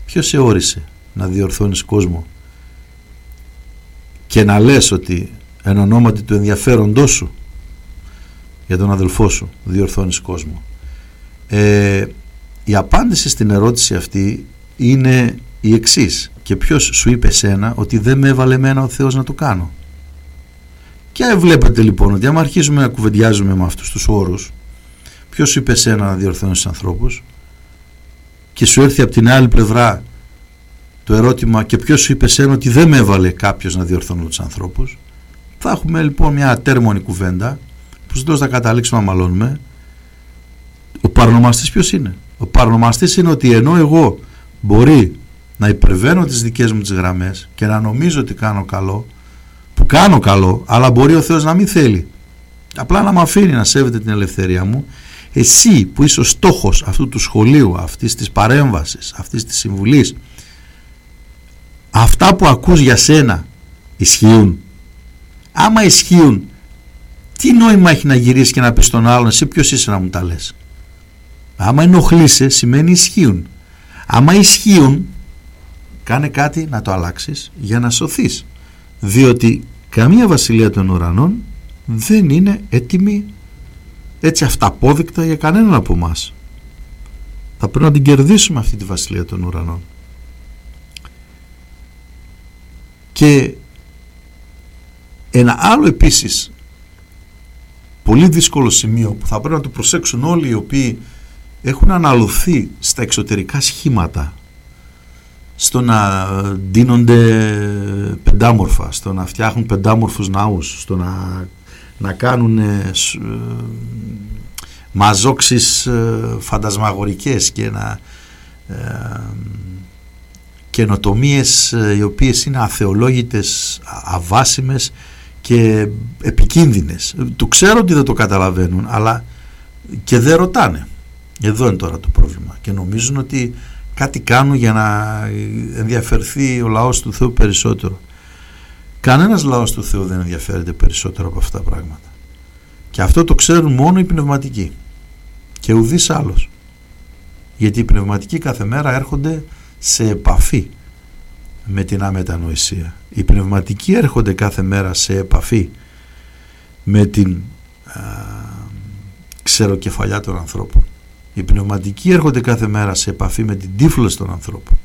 Ποιος σε όρισε να διορθώνεις κόσμο και να λες ότι εν ονόματι του ενδιαφέροντός σου για τον αδελφό σου διορθώνεις κόσμο? Η απάντηση στην ερώτηση αυτή είναι η εξής: και ποιος σου είπε σένα ότι δεν με έβαλε εμένα ο Θεός να το κάνω? Και βλέπετε λοιπόν ότι άμα αρχίζουμε να κουβεντιάζουμε με αυτούς τους όρους, ποιος σου είπε σένα να διορθώνεις τους ανθρώπους, και σου έρθει από την άλλη πλευρά το ερώτημα και ποιος σου είπε σένα ότι δεν με έβαλε κάποιος να διορθώνω τους ανθρώπους, θα έχουμε λοιπόν μια ατέρμονη κουβέντα που στους θα καταλήξουμε να μαλώνουμε. Ο παρονομαστής ποιος είναι? Ο παρονομαστής είναι ότι ενώ εγώ μπορεί να υπερβαίνω τις δικές μου τις γραμμές και να νομίζω ότι κάνω καλό, που κάνω καλό, αλλά μπορεί ο Θεός να μην θέλει, απλά να με αφήνει να σέβεται την ελευθερία μου, εσύ που είσαι ο στόχος αυτού του σχολείου, αυτής της παρέμβασης, αυτής της συμβουλής, αυτά που ακούς για σένα ισχύουν? Άμα ισχύουν, τι νόημα έχει να γυρίσεις και να πεις στον άλλον εσύ ποιος είσαι να μου τα λες? Άμα ενοχλείσαι σημαίνει ισχύουν. Άμα ισχύουν, κάνε κάτι να το αλλάξεις για να σωθείς, διότι καμία βασιλεία των ουρανών δεν είναι έτοιμη έτσι αυταπόδεικτα για κανέναν από εμάς. Θα πρέπει να την κερδίσουμε αυτή τη βασιλεία των ουρανών. Και ένα άλλο επίσης πολύ δύσκολο σημείο που θα πρέπει να το προσέξουν όλοι οι οποίοι έχουν αναλωθεί στα εξωτερικά σχήματα, στο να ντύνονται πεντάμορφα, στο να φτιάχνουν πεντάμορφους ναούς, στο να κάνουν μαζόξεις φαντασμαγορικές και καινοτομίες οι οποίες είναι αθεολόγητες, αβάσιμες και επικίνδυνες. Το ξέρω ότι δεν το καταλαβαίνουν, αλλά και δεν ρωτάνε. Εδώ είναι τώρα το πρόβλημα και νομίζουν ότι κάτι κάνουν για να ενδιαφερθεί ο λαός του Θεού περισσότερο. Κανένας λαός του Θεού δεν ενδιαφέρεται περισσότερο από αυτά τα πράγματα, και αυτό το ξέρουν μόνο οι πνευματικοί και ουδής άλλος, γιατί οι πνευματικοί κάθε μέρα έρχονται σε επαφή με την αμετανοησία. Οι πνευματικοί έρχονται κάθε μέρα σε επαφή με την ξεροκεφαλιά των ανθρώπων. Οι πνευματικοί έρχονται κάθε μέρα σε επαφή με την τύφλωση των ανθρώπων.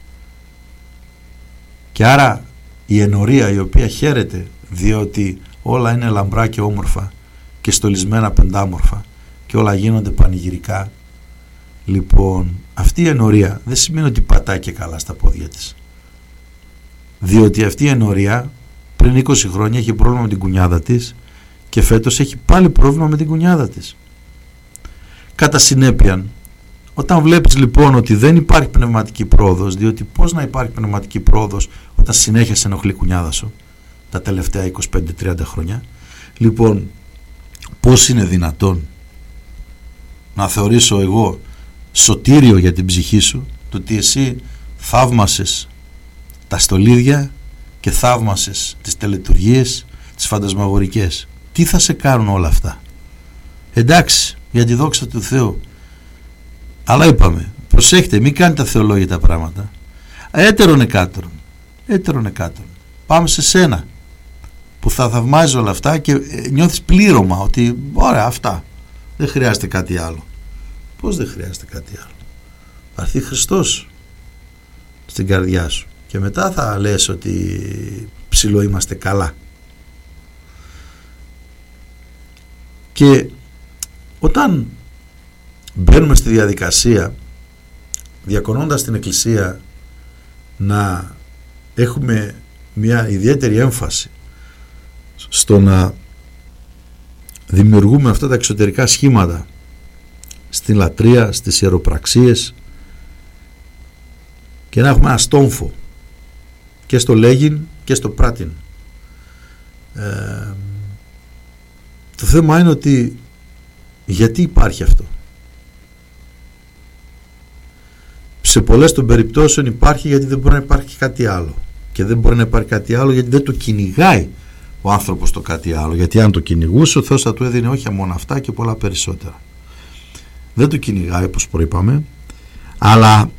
Και άρα η ενορία η οποία χαίρεται διότι όλα είναι λαμπρά και όμορφα και στολισμένα πεντάμορφα και όλα γίνονται πανηγυρικά, λοιπόν αυτή η ενορία δεν σημαίνει ότι πατάει και καλά στα πόδια της, διότι αυτή η ενορία πριν 20 χρόνια είχε πρόβλημα με την κουνιάδα της και φέτος έχει πάλι πρόβλημα με την κουνιάδα της. Κατά συνέπεια, όταν βλέπεις λοιπόν ότι δεν υπάρχει πνευματική πρόοδος, διότι πώς να υπάρχει πνευματική πρόοδος όταν συνέχεια σε ενοχλεί η κουνιάδα σου τα τελευταία 25-30 χρόνια, λοιπόν πώς είναι δυνατόν να θεωρήσω εγώ σωτήριο για την ψυχή σου το ότι εσύ θαύμασες τα στολίδια και θαύμασες τις τελετουργίες, τις φαντασμαγορικές? Τι θα σε κάνουν όλα αυτά? Εντάξει, για τη δόξα του Θεού, αλλά είπαμε, προσέχτε, μην κάνετε θεολόγητα πράγματα. Έτερον εκάτερον. Πάμε σε σένα που θα θαυμάζει όλα αυτά και νιώθεις πλήρωμα ότι ωραία, αυτά, δεν χρειάζεται κάτι άλλο. Πώς δεν χρειάζεται κάτι άλλο? Θα έρθει Χριστός στην καρδιά σου και μετά θα λες ότι ψηλό είμαστε καλά. Και όταν μπαίνουμε στη διαδικασία διακονώντας την Εκκλησία να έχουμε μια ιδιαίτερη έμφαση στο να δημιουργούμε αυτά τα εξωτερικά σχήματα στην λατρεία, στις ιεροπραξίες και να έχουμε ένα στόμφο και στο λέγειν και στο πράτην, το θέμα είναι ότι γιατί υπάρχει αυτό? Σε πολλές των περιπτώσεων υπάρχει γιατί δεν μπορεί να υπάρχει κάτι άλλο, και δεν μπορεί να υπάρχει κάτι άλλο γιατί δεν το κυνηγάει ο άνθρωπος το κάτι άλλο, γιατί αν το κυνηγούσε ο Θεός θα του έδινε όχι μόνο αυτά και πολλά περισσότερα. Δεν το κυνηγάει όπως προείπαμε, αλλά